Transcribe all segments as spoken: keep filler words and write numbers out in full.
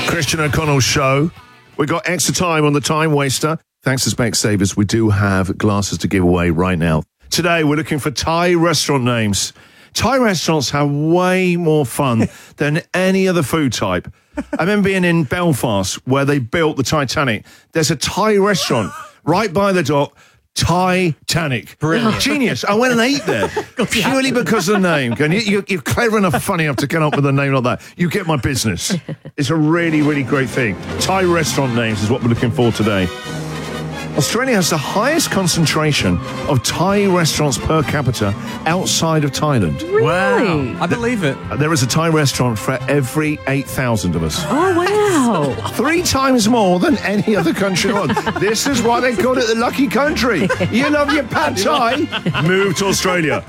Christian O'Connell Show. We got extra time on the Time Waster. Thanks to Specsavers, we do have glasses to give away right now. Today, we're looking for Thai restaurant names. Thai restaurants have way more fun than any other food type. I remember being in Belfast where they built the Titanic. There's a Thai restaurant right by the dock. Titanic. Brilliant. Genius. I went and ate there purely because of the name. And you, you, you're clever enough, funny enough to come up with a name like that. You get my business. It's a really, really great thing. Thai restaurant names is what we're looking for today. Australia has the highest concentration of Thai restaurants per capita outside of Thailand. Really? Wow. I believe it. There is a Thai restaurant for every eight thousand of us. Oh, wow. Three times more than any other country on. This is why they call it the lucky country. You love your pad Thai? Move to Australia.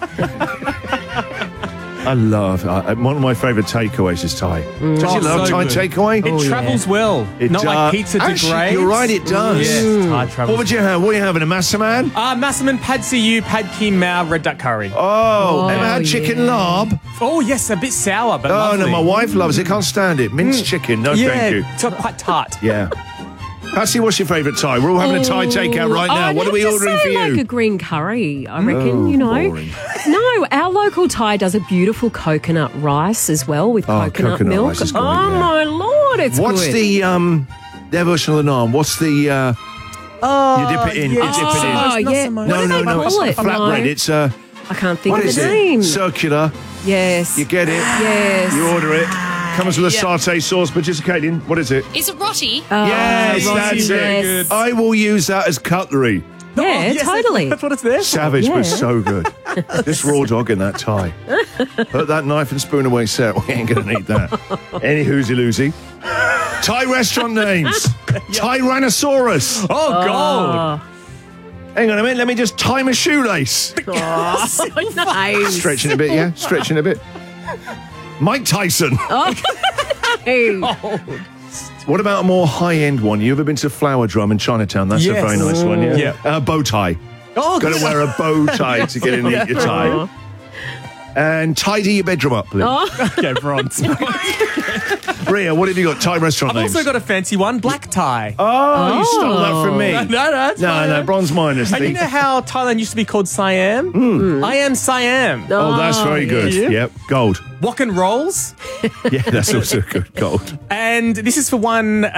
I love, uh, one of my favourite takeaways is Thai. Don't Oh, you love so Thai good. takeaway? It Oh, travels well. It Not does. like pizza Actually, degrades. you're right, it does. Yes, Thai travels. What would you have? What are you having? A massaman? Uh, Massaman, Pad See You, Pad Kim Mao, Red Duck Curry. Oh, Oh, Oh, ever had chicken yeah. larb? yes, a bit sour, but Oh, lovely. no, my wife loves it. Can't stand it. Minced chicken. No, yeah, thank you. it's quite tart. Yeah. Patsy, what's your favourite Thai? We're all having a Thai takeout right now. I'd What are have we to ordering say for you? like a green curry, I reckon, Oh, you know. boring. No, our local Thai does a beautiful coconut rice as well with Oh, coconut, coconut milk. rice is oh, great, yeah. my Lord, it's What's good. the um their version of the naan? What's the uh Oh, you dip it in, yeah. you dip it in. Oh, yeah. so much. No, What do no, they no, it's call not it? flatbread. No. It's uh I can't think what of is the it? name. Circular. Yes. You get it. Yes. You order it. Comes with a satay sauce, but just Caitlin, what is it? Is it roti? Oh, yes, Rossi, that's yes. it. I will use that as cutlery. Yeah, Oh, yes, totally. That's what it's there for. Savage, Yeah. but so good. This raw dog in that Thai. Put that knife and spoon away, sir. We ain't going to need that. Any hoozy-loozy. Thai restaurant names. Tyrannosaurus. Oh, God. Hang on a minute, let me just tie my shoelace. Oh, so nice. Stretching a bit, yeah? Stretching a bit. Mike Tyson. Hey. What about a more high-end one? You ever been to Flower Drum in Chinatown? That's Yes. a very nice one, yeah? Yeah. Uh, bow tie. Oh, Got to wear a bow tie to get in and eat your tie. And tidy your bedroom up, please. okay, bronze. Ria, what have you got? Thai restaurant I've names. also got a fancy one, black tie. Oh, you stole that from me. No, no, that's No, fine. no, bronze minus. And The- you know how Thailand used to be called Siam? I am Siam. oh, that's very good. yeah. Yep, gold. Wok and rolls. Yeah, that's also good. Gold. And this is for one